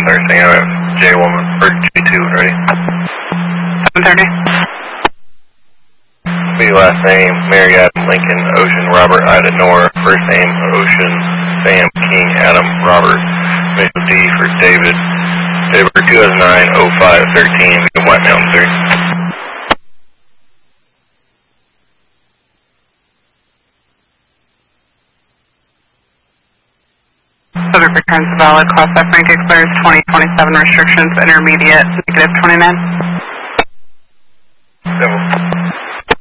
Sorry, saying I have J1 or J2 ready. 7:30. The last name, Mary Adam Lincoln, Ocean Robert Ida Nora. First name, Ocean Sam King Adam Robert. Initial D for David. Date of birth 2009-05-13, White Mountain, Missouri. Subject returns valid. Cross-F rank expires 2027. Restrictions intermediate -29.